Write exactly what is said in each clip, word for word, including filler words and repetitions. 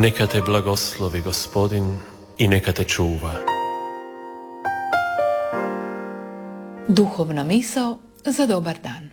Neka te blagoslovi Gospodin i neka te čuva. Duhovna misao za dobar dan.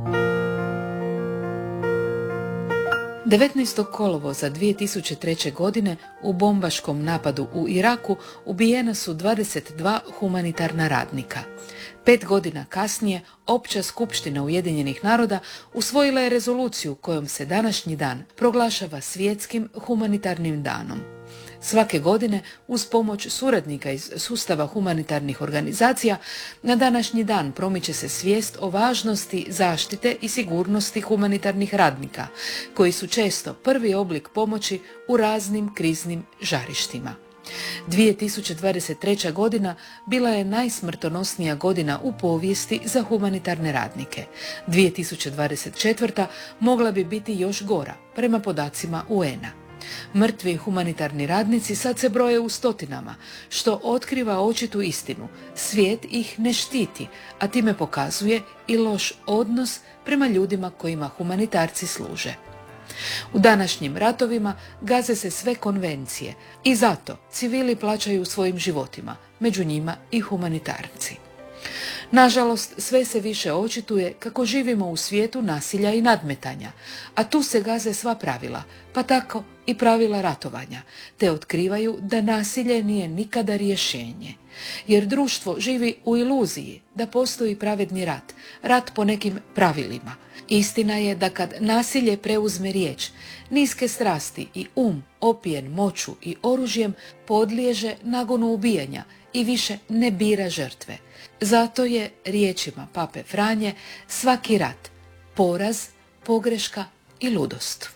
devetnaestog kolovoza dvije tisuće treće. godine u bombaškom napadu u Iraku ubijena su dvadeset dva humanitarna radnika. Pet godina kasnije Opća skupština Ujedinjenih naroda usvojila je rezoluciju kojom se današnji dan proglašava svjetskim humanitarnim danom. Svake godine, uz pomoć suradnika iz sustava humanitarnih organizacija, na današnji dan promiče se svijest o važnosti zaštite i sigurnosti humanitarnih radnika, koji su često prvi oblik pomoći u raznim kriznim žarištima. dvije tisuće dvadeset treća. godina bila je najsmrtonosnija godina u povijesti za humanitarne radnike. dvije tisuće dvadeset četvrta. mogla bi biti još gora, prema podacima U N-a. Mrtvi humanitarni radnici sad se broje u stotinama, što otkriva očitu istinu. Svijet ih ne štiti, a time pokazuje i loš odnos prema ljudima kojima humanitarci služe. U današnjim ratovima gaze se sve konvencije i zato civili plaćaju svojim životima, među njima i humanitarci. Nažalost, sve se više očituje kako živimo u svijetu nasilja i nadmetanja, a tu se gaze sva pravila, pa tako i pravila ratovanja, te otkrivaju da nasilje nije nikada rješenje. Jer društvo živi u iluziji da postoji pravedni rat, rat po nekim pravilima. Istina je da kad nasilje preuzme riječ, niske strasti i um opijen moću i oružjem podliježe nagonu ubijanja i više ne bira žrtve. Zato je, riječima Pape Franje, svaki rat poraz, pogreška i ludost.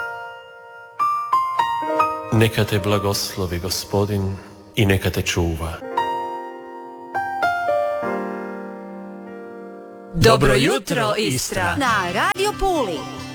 Neka te blagoslovi Gospodin i neka te čuva. Dobro jutro, Istra! Na Radio Puli!